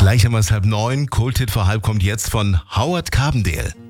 Gleich haben wir es 8:30. Kulthit vor halb kommt jetzt von Howard Carbondale.